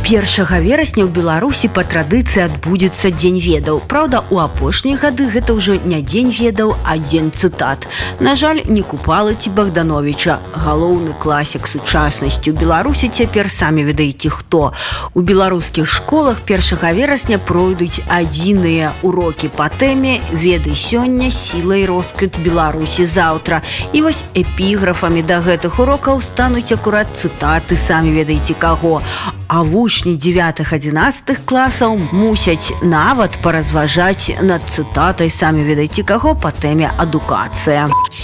1 верасня ў Беларусі па традыцыі адбудзецца дзень ведаў. Праўда, у апошнія гады гэта ўжо не дзень ведаў, а дзень цытат. На жаль, не Купалы ці Богдановича. Галоўны класік сучаснасці ў Беларусі цяпер самі ведаеце хто. У беларускіх школах 1 верасня пройдуць адзіныя урокі па тэме «Веды сёння, сіла і росквіт Беларусі заўтра». І вось эпіграфамі да гэтых урокаў стануць акурат цытаты самі ведаеце каго. А вучні 9-11 класаў мусяць нават паразважаць над цытатай самі ведаеце каго па тэме адукацыя.